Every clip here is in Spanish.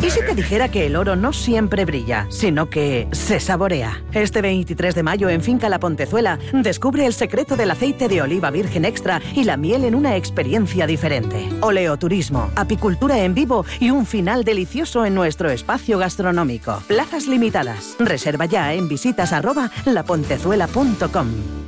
¿Y si te dijera que el oro no siempre brilla, sino que se saborea? Este 23 de mayo en Finca La Pontezuela, descubre el secreto del aceite de oliva virgen extra y la miel en una experiencia diferente. Oleoturismo, apicultura en vivo y un final delicioso en nuestro espacio gastronómico. Plazas limitadas. Reserva ya en visitas@lapontezuela.com.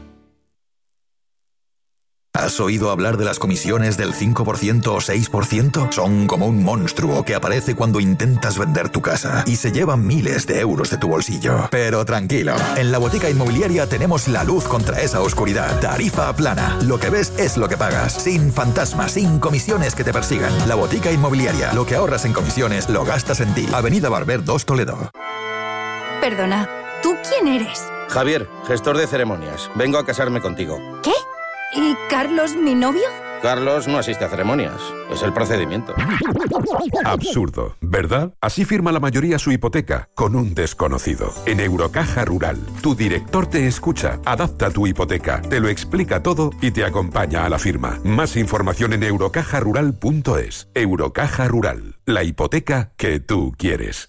¿Has oído hablar de las comisiones del 5% o 6%? Son como un monstruo que aparece cuando intentas vender tu casa y se llevan miles de euros de tu bolsillo. Pero tranquilo, en la Botica Inmobiliaria tenemos la luz contra esa oscuridad. Tarifa plana. Lo que ves es lo que pagas. Sin fantasmas, sin comisiones que te persigan. La Botica Inmobiliaria. Lo que ahorras en comisiones lo gastas en ti. Avenida Barber 2 Toledo. Perdona, ¿tú quién eres? Javier, gestor de ceremonias. Vengo a casarme contigo. ¿Qué? ¿Y Carlos, mi novio? Carlos no asiste a ceremonias. Es el procedimiento. Absurdo, ¿verdad? Así firma la mayoría su hipoteca, con un desconocido. En Eurocaja Rural, tu director te escucha, adapta tu hipoteca, te lo explica todo y te acompaña a la firma. Más información en eurocajarural.es. Eurocaja Rural, la hipoteca que tú quieres.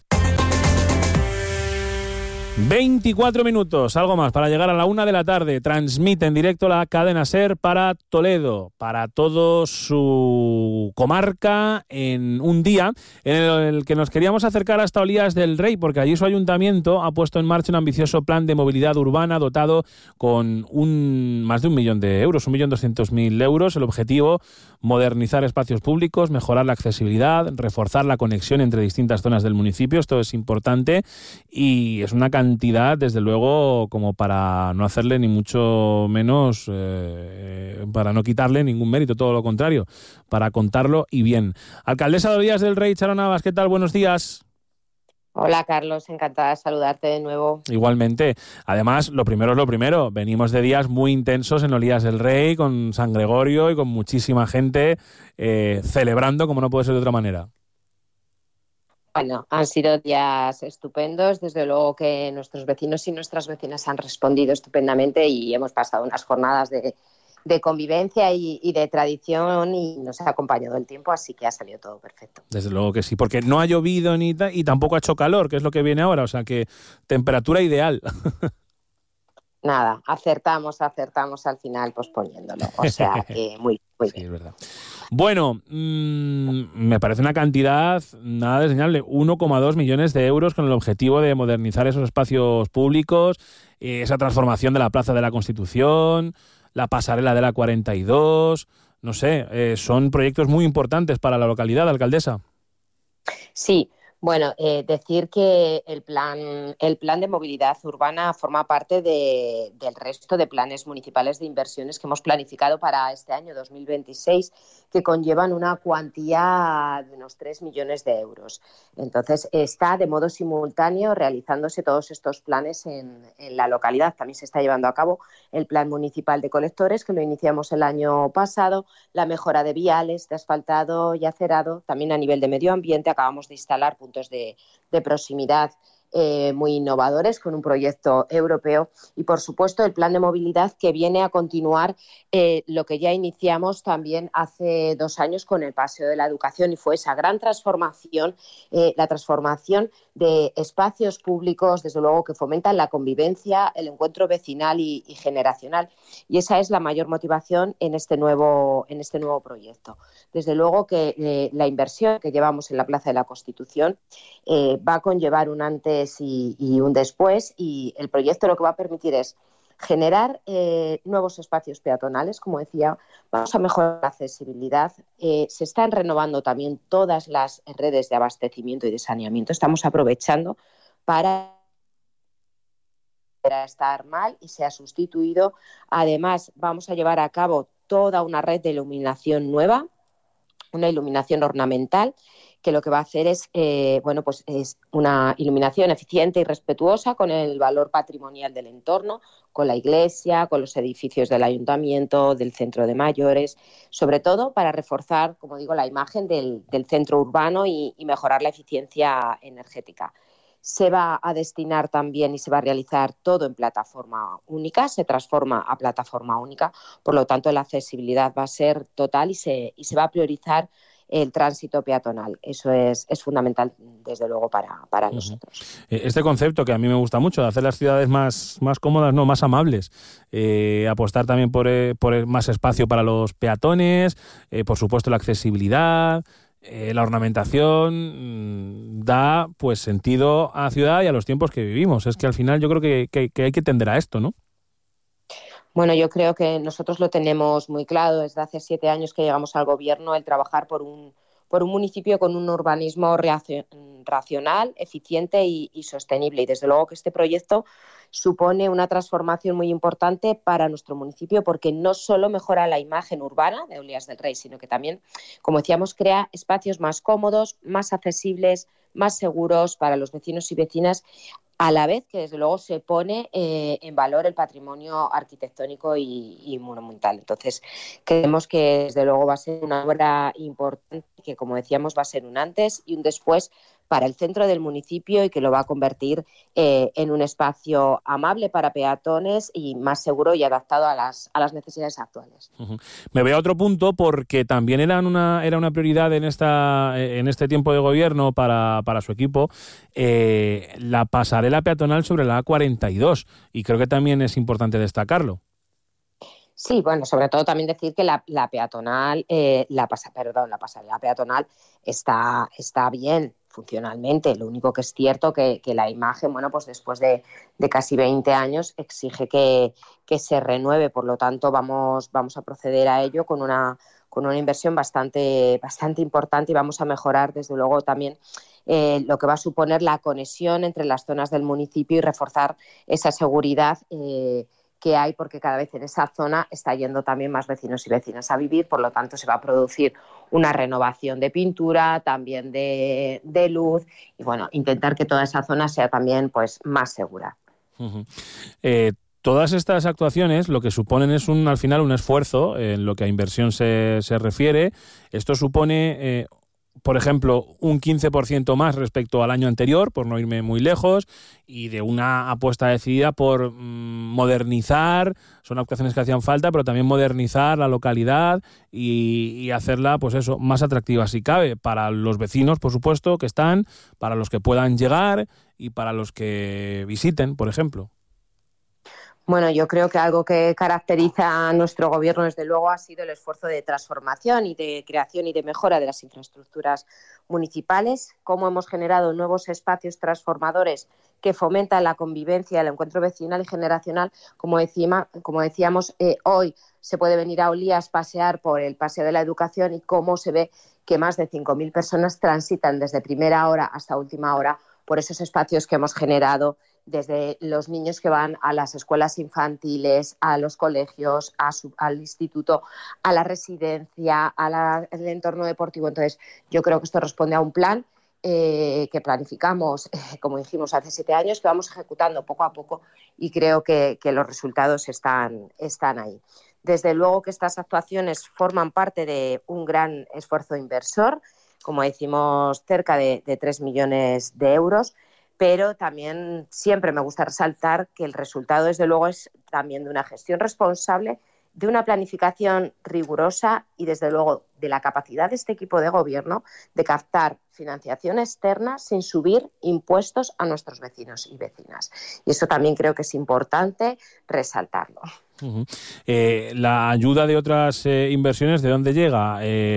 24 minutos, algo más, para llegar a la 1 de la tarde. Transmite en directo la cadena SER para Toledo, para toda su comarca, en un día en el que nos queríamos acercar hasta Olías del Rey, porque allí su ayuntamiento ha puesto en marcha un ambicioso plan de movilidad urbana dotado con más de 1 millón de euros, 1.200.000 euros. El objetivo, modernizar espacios públicos, mejorar la accesibilidad, reforzar la conexión entre distintas zonas del municipio. Esto es importante y es una cantidad, desde luego, como para no hacerle ni mucho menos, para no quitarle ningún mérito, todo lo contrario, para contarlo y bien. Alcaldesa de Olías del Rey, Charo Navas, ¿qué tal? Buenos días. Hola, Carlos, encantada de saludarte de nuevo. Igualmente. Además, lo primero es lo primero. Venimos de días muy intensos en Olías del Rey, con San Gregorio y con muchísima gente celebrando, como no puede ser de otra manera. Bueno, han sido días estupendos. Desde luego que nuestros vecinos y nuestras vecinas han respondido estupendamente y hemos pasado unas jornadas de convivencia y de tradición y nos ha acompañado el tiempo, así que ha salido todo perfecto. Desde luego que sí, porque no ha llovido y tampoco ha hecho calor, que es lo que viene ahora, o sea que temperatura ideal. Nada, acertamos al final posponiéndolo, o sea que muy sí, bien. Es verdad. Bueno, me parece una cantidad nada desdeñable, 1,2 millones de euros con el objetivo de modernizar esos espacios públicos, esa transformación de la Plaza de la Constitución, la pasarela de la 42, no sé, son proyectos muy importantes para la localidad, alcaldesa. Sí. Bueno, decir que el plan de movilidad urbana forma parte del resto de planes municipales de inversiones que hemos planificado para este año 2026, que conllevan una cuantía de unos 3 millones de euros. Entonces, está de modo simultáneo realizándose todos estos planes en la localidad. También se está llevando a cabo el plan municipal de colectores, que lo iniciamos el año pasado, la mejora de viales, de asfaltado y acerado. También a nivel de medio ambiente acabamos de instalar puntos de proximidad muy innovadores con un proyecto europeo y, por supuesto, el plan de movilidad que viene a continuar lo que ya iniciamos también hace 2 años con el Paseo de la Educación y fue esa gran transformación, la transformación de espacios públicos, desde luego, que fomentan la convivencia, el encuentro vecinal y generacional. Y esa es la mayor motivación en este nuevo proyecto. Desde luego que la inversión que llevamos en la Plaza de la Constitución va a conllevar un antes y un después, y el proyecto lo que va a permitir es generar nuevos espacios peatonales, como decía, vamos a mejorar la accesibilidad, se están renovando también todas las redes de abastecimiento y de saneamiento, estamos aprovechando para estar mal y se ha sustituido. Además, vamos a llevar a cabo toda una red de iluminación nueva, una iluminación ornamental, que lo que va a hacer es una iluminación eficiente y respetuosa con el valor patrimonial del entorno, con la iglesia, con los edificios del ayuntamiento, del centro de mayores, sobre todo para reforzar, como digo, la imagen del centro urbano y mejorar la eficiencia energética. Se va a destinar también y se va a realizar todo en plataforma única, se transforma a plataforma única, por lo tanto la accesibilidad va a ser total y se va a priorizar el tránsito peatonal. Eso es fundamental, desde luego, para nosotros. Este concepto que a mí me gusta mucho, de hacer las ciudades más cómodas, no, más amables, apostar también por más espacio para los peatones, por supuesto la accesibilidad, la ornamentación, da pues sentido a la ciudad y a los tiempos que vivimos. Es que al final yo creo que hay que tender a esto, ¿no? Bueno, yo creo que nosotros lo tenemos muy claro. Desde hace 7 años que llegamos al gobierno, el trabajar por un municipio con un urbanismo racional, eficiente y sostenible. Y desde luego que este proyecto supone una transformación muy importante para nuestro municipio, porque no solo mejora la imagen urbana de Olías del Rey, sino que también, como decíamos, crea espacios más cómodos, más accesibles, más seguros para los vecinos y vecinas, a la vez que desde luego se pone en valor el patrimonio arquitectónico y monumental. Entonces creemos que desde luego va a ser una obra importante, que como decíamos va a ser un antes y un después para el centro del municipio, y que lo va a convertir en un espacio amable para peatones y más seguro y adaptado a las necesidades actuales. Uh-huh. Me voy a otro punto, porque también era una prioridad en este tiempo de gobierno para su equipo, la pasarela peatonal sobre la A42, y creo que también es importante destacarlo. Sí, bueno, sobre todo también decir que la pasarela peatonal está bien funcionalmente. Lo único que es cierto que la imagen, bueno, pues después de casi 20 años exige que se renueve. Por lo tanto, vamos a proceder a ello con una inversión bastante importante, y vamos a mejorar desde luego también lo que va a suponer la conexión entre las zonas del municipio y reforzar esa seguridad que hay, porque cada vez en esa zona está yendo también más vecinos y vecinas a vivir. Por lo tanto, se va a producir una renovación de pintura, también de luz, y bueno, intentar que toda esa zona sea también pues más segura. Uh-huh. Todas estas actuaciones lo que suponen es al final un esfuerzo en lo que a inversión se refiere. Esto supone por ejemplo, un 15% más respecto al año anterior, por no irme muy lejos, y de una apuesta decidida por modernizar. Son actuaciones que hacían falta, pero también modernizar la localidad y hacerla, pues eso, más atractiva si cabe, para los vecinos, por supuesto, que están, para los que puedan llegar y para los que visiten, por ejemplo. Bueno, yo creo que algo que caracteriza a nuestro gobierno, desde luego, ha sido el esfuerzo de transformación y de creación y de mejora de las infraestructuras municipales, cómo hemos generado nuevos espacios transformadores que fomentan la convivencia, el encuentro vecinal y generacional. Como decíamos, hoy se puede venir a Olías, pasear por el Paseo de la Educación, y cómo se ve que más de 5.000 personas transitan desde primera hora hasta última hora por esos espacios que hemos generado, desde los niños que van a las escuelas infantiles, a los colegios, al instituto, a la residencia, al entorno deportivo. Entonces, yo creo que esto responde a un plan que planificamos, como dijimos, hace 7 años, que vamos ejecutando poco a poco, y creo que los resultados están ahí. Desde luego que estas actuaciones forman parte de un gran esfuerzo inversor, como decimos, cerca de 3 millones de euros, pero también siempre me gusta resaltar que el resultado, desde luego, es también de una gestión responsable, de una planificación rigurosa y, desde luego, de la capacidad de este equipo de gobierno de captar financiación externa sin subir impuestos a nuestros vecinos y vecinas. Y eso también creo que es importante resaltarlo. Uh-huh. La ayuda de otras inversiones, ¿de dónde llega?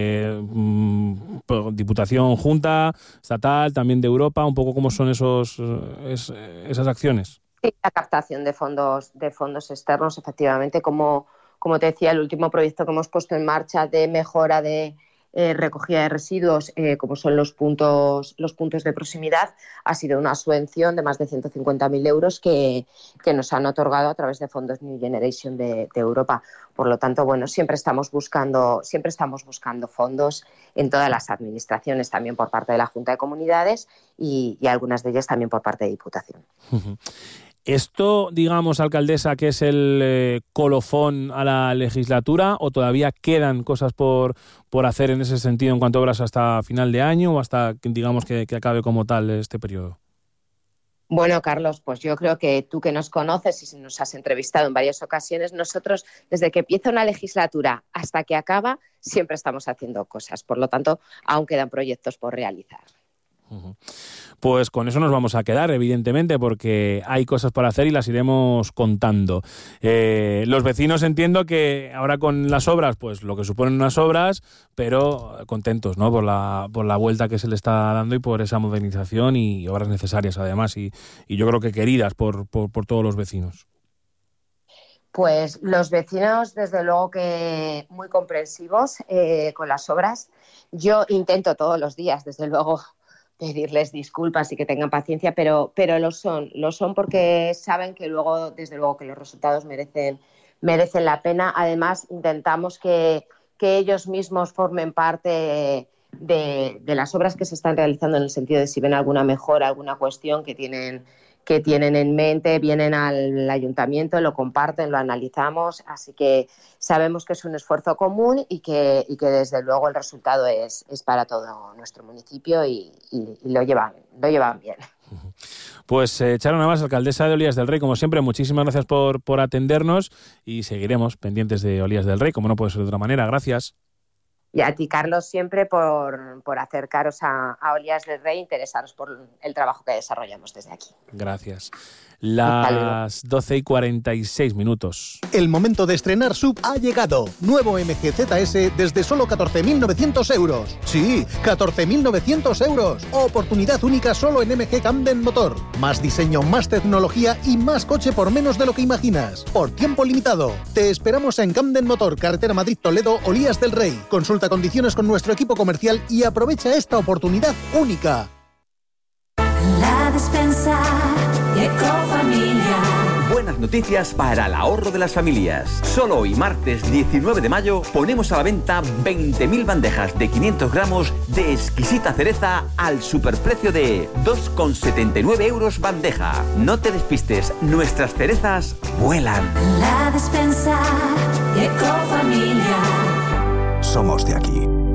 Diputación, Junta, estatal, también de Europa, un poco cómo son esas acciones. Sí, la captación de fondos externos, efectivamente, como te decía, el último proyecto que hemos puesto en marcha de mejora de recogida de residuos, como son los puntos de proximidad, ha sido una subvención de más de 150.000 euros que nos han otorgado a través de fondos New Generation de Europa. Por lo tanto, bueno, siempre estamos buscando fondos en todas las administraciones, también por parte de la Junta de Comunidades y algunas de ellas también por parte de Diputación. Uh-huh. ¿Esto, digamos, alcaldesa, que es el colofón a la legislatura, o todavía quedan cosas por hacer en ese sentido en cuanto a obras hasta final de año o hasta, digamos, que acabe como tal este periodo? Bueno, Carlos, pues yo creo que tú que nos conoces y nos has entrevistado en varias ocasiones, nosotros desde que empieza una legislatura hasta que acaba siempre estamos haciendo cosas. Por lo tanto, aún quedan proyectos por realizar. Pues con eso nos vamos a quedar, evidentemente, porque hay cosas por hacer y las iremos contando. Los vecinos entiendo que ahora con las obras, pues lo que suponen unas obras, pero contentos, ¿no? Por la vuelta que se le está dando y por esa modernización y obras necesarias además y yo creo que queridas por todos los vecinos. Pues los vecinos, desde luego que muy comprensivos con las obras. Yo intento todos los días, desde luego, pedirles disculpas y que tengan paciencia, pero lo son porque saben que luego, desde luego, que los resultados merecen la pena. Además, intentamos que ellos mismos formen parte de las obras que se están realizando, en el sentido de si ven alguna mejora, alguna cuestión que tienen en mente, vienen al ayuntamiento, lo comparten, lo analizamos, así que sabemos que es un esfuerzo común y que desde luego el resultado es para todo nuestro municipio y lo llevan bien. Pues Charo Navas, alcaldesa de Olías del Rey, como siempre, muchísimas gracias por atendernos y seguiremos pendientes de Olías del Rey, como no puede ser de otra manera. Gracias. Y a ti, Carlos, siempre por acercaros a Olías del Rey, interesaros por el trabajo que desarrollamos desde aquí. Gracias. Las 12:46. El momento de estrenar SUV ha llegado. Nuevo MG ZS desde solo 14.900 euros. Sí, 14.900 euros. Oportunidad única solo en MG Camden Motor. Más diseño, más tecnología y más coche por menos de lo que imaginas. Por tiempo limitado. Te esperamos en Camden Motor, carretera Madrid-Toledo, Olías del Rey. Consulta condiciones con nuestro equipo comercial y aprovecha esta oportunidad única. La Despensa Ecofamilia. Buenas noticias para el ahorro de las familias. Solo hoy, martes 19 de mayo, ponemos a la venta 20.000 bandejas de 500 gramos de exquisita cereza al superprecio de 2,79 euros bandeja. No te despistes, nuestras cerezas vuelan. La Despensa Ecofamilia. Somos de aquí.